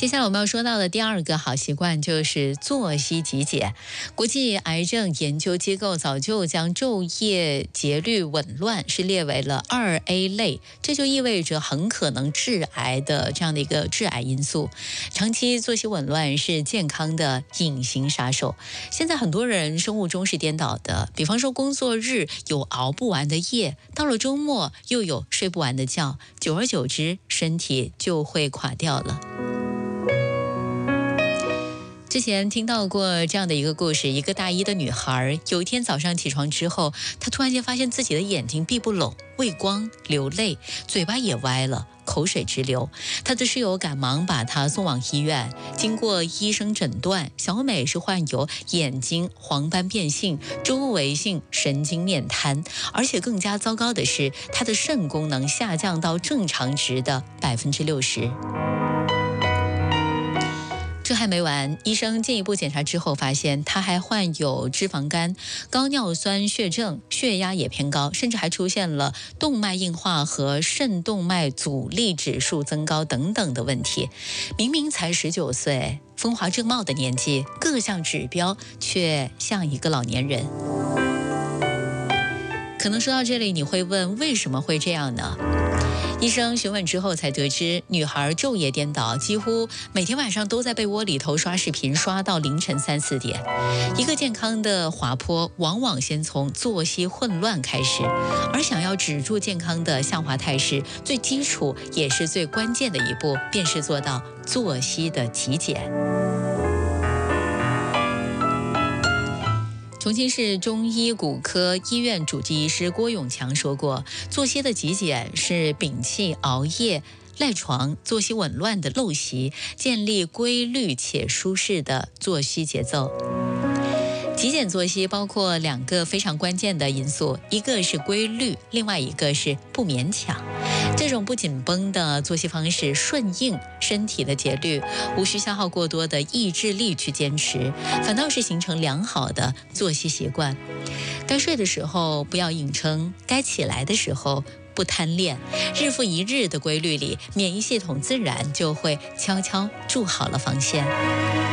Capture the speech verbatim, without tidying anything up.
接下来我们要说到的第二个好习惯就是作息极简。国际癌症研究机构早就将昼夜节律紊乱是列为了二 A 类，这就意味着很可能致癌的这样的一个致癌因素。长期作息紊乱是健康的隐形杀手。现在很多人生物钟是颠倒的，比方说工作日有熬不完的夜，到了周末又有睡不完的觉，久而久之身体就会垮掉了。之前听到过这样的一个故事，一个大一的女孩，有一天早上起床之后，她突然间发现自己的眼睛闭不拢，畏光流泪，嘴巴也歪了，口水直流。她的室友赶忙把她送往医院，经过医生诊断，小美是患有眼睛黄斑变性、周围性神经面瘫，而且更加糟糕的是，她的肾功能下降到正常值的百分之六十。这还没完，医生进一步检查之后发现他还患有脂肪肝、高尿酸血症，血压也偏高，甚至还出现了动脉硬化和肾动脉阻力指数增高等等的问题。明明才十九岁，风华正茂的年纪，各项指标却像一个老年人。可能说到这里你会问，为什么会这样呢？医生询问之后才得知，女孩昼夜颠倒，几乎每天晚上都在被窝里头刷视频，刷到凌晨三四点。一个健康的滑坡往往先从作息混乱开始，而想要止住健康的下滑态势，最基础也是最关键的一步，便是做到作息的极简。重庆市中医骨科医院主治医师郭永强说过，作息的极简是摒弃熬夜、赖床、作息紊乱的陋习，建立规律且舒适的作息节奏。极简作息包括两个非常关键的因素，一个是规律，另外一个是不勉强。这种不紧绷的作息方式顺应身体的节律，无需消耗过多的意志力去坚持，反倒是形成良好的作息习惯。该睡的时候不要硬撑，该起来的时候不贪恋，日复一日的规律里，免疫系统自然就会悄悄筑好了防线。